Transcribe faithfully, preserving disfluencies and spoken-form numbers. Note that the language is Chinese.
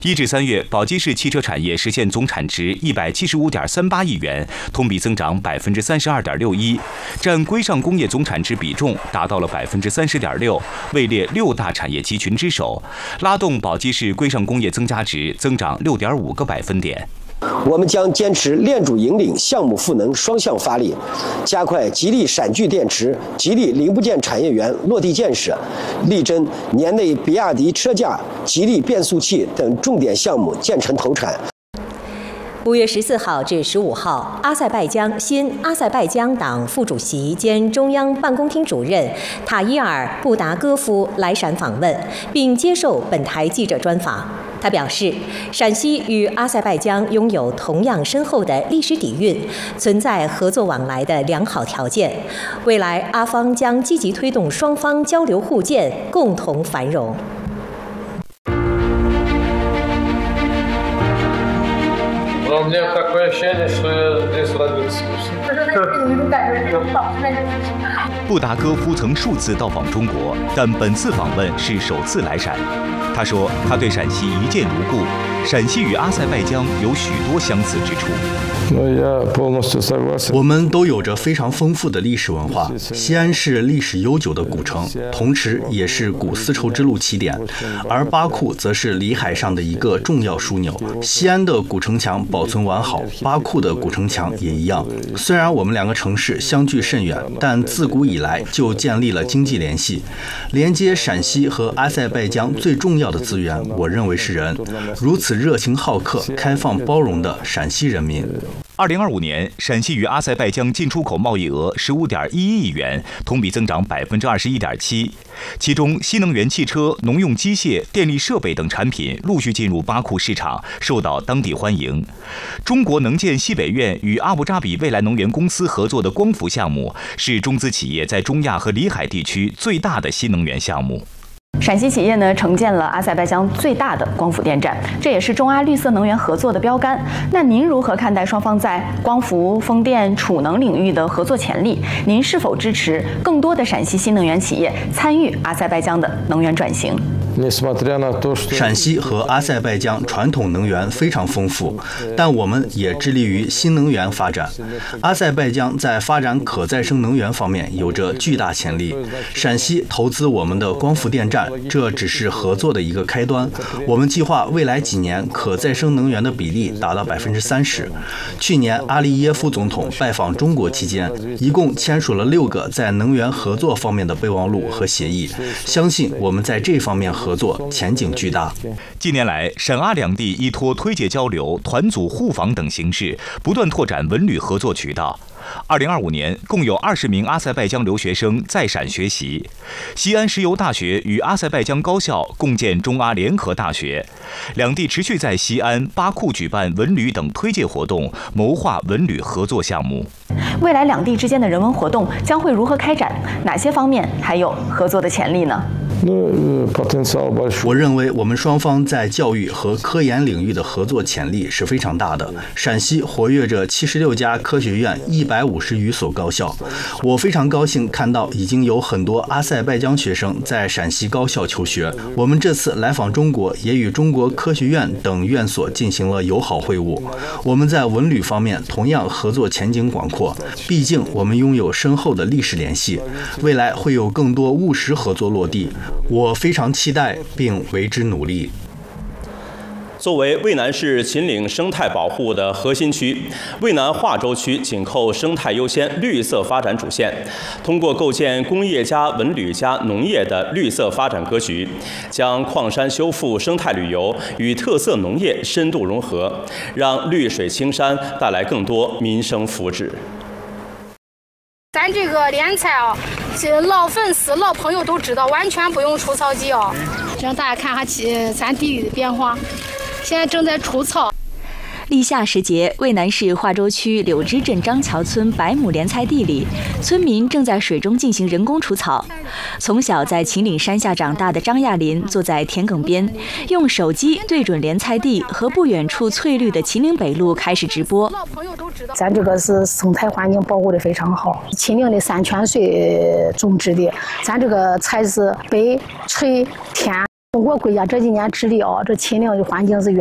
一至三月，宝鸡市汽车产业实现总产值一百七十五点三八亿元，同比增长百分之三十二点六一，占规上工业总产值比重达到了百分之三十点六，位列六大产业集群之首，拉动宝鸡市规上工业增加值增长六点五个百分点。 我们将坚持链主引领、项目赋能双向发力，加快吉利闪聚电池、吉利零部件产业园落地建设，力争年内比亚迪车架、吉利变速器等重点项目建成投产。 五月十四号至十五号，阿塞拜疆新阿塞拜疆党副主席兼中央办公厅主任塔伊尔·布达戈夫来陕访问，并接受本台记者专访。他表示，陕西与阿塞拜疆拥有同样深厚的历史底蕴，存在合作往来的良好条件。未来，阿方将积极推动双方交流互鉴，共同繁荣。 Но мне такое ощущение, что я здесь родился. 布达戈夫曾数次到访中国，但本次访问是首次来陕。他说，他对陕西一见如故，陕西与阿塞拜疆有许多相似之处。 我们都有着非常丰富的历史文化。西安是历史悠久的古城，同时也是古丝绸之路起点，而巴库则是里海上的一个重要枢纽。西安的古城墙保存完好，巴库的古城墙也一样。虽然我们两个城市相距甚远，但自古以来就建立了经济联系，连接陕西和阿塞拜疆最重要的资源，我认为是人。如此热情好客、开放包容的陕西人民。 二零二五年，陕西与阿塞拜疆进出口贸易额十五点一一亿元，同比增长百分之二十一点七。其中，新能源汽车、农用机械、电力设备等产品陆续进入巴库市场，受到当地欢迎。中国能建西北院与阿布扎比未来能源公司合作的光伏项目，是中资企业在中亚和里海地区最大的新能源项目。 陕西企业呢承建了阿塞拜疆最大的光伏电站，这也是中阿绿色能源合作的标杆。那您如何看待双方在光伏、风电、储能领域的合作潜力？您是否支持更多的陕西新能源企业参与阿塞拜疆的能源转型？ 陕西和阿塞拜疆传统能源非常丰富，但我们也致力于新能源发展。阿塞拜疆在发展可再生能源方面有着巨大潜力。陕西投资我们的光伏电站，这只是合作的一个开端。我们计划未来几年可再生能源的比例达到百分之三十。去年阿利耶夫总统拜访中国期间，一共签署了六个在能源合作方面的备忘录和协议。相信我们在这方面合作前景巨大。 近年来，陕阿两地依托推介交流、团组互访等形式，不断拓展文旅合作渠道。二零二五年，共有二十名阿塞拜疆留学生在陕学习。西安石油大学与阿塞拜疆高校共建中阿联合大学，两地持续在西安、巴库举办文旅等推介活动，谋划文旅合作项目。 未来两地之间的人文活动将会如何开展？哪些方面还有合作的潜力呢？ 我认为我们双方在教育和科研领域的合作潜力是非常大的。陕西活跃着七十六家科学院、一百五十余所高校。我非常高兴看到已经有很多阿塞拜疆学生在陕西高校求学。我们这次来访中国，也与中国科学院等院所进行了友好会晤。我们在文旅方面同样合作前景广阔，毕竟我们拥有深厚的历史联系，未来会有更多务实合作落地。我非常期待并为之努力。 作为渭南市秦岭生态保护的核心区，渭南化州区紧扣生态优先、绿色发展主线，通过构建工业加文旅加农业的绿色发展格局，将矿山修复、生态旅游与特色农业深度融合，让绿水青山带来更多民生福祉。 咱这个莲菜啊，这老粉丝、老朋友都知道，完全不用除草剂啊，让大家看下其咱地里的变化。现在正在除草。 立夏时节，渭南市化州区柳枝镇张桥村百亩莲菜地里，村民正在水中进行人工除草。从小在秦岭山下长大的张亚林坐在田埂边，用手机对准莲菜地和不远处翠绿的秦岭北路开始直播。 咱这个是生态环境保护的非常好，秦岭的山泉水种植的，咱这个菜是北、翠、甜。 中国国家这几年治理啊，这秦岭的环境是越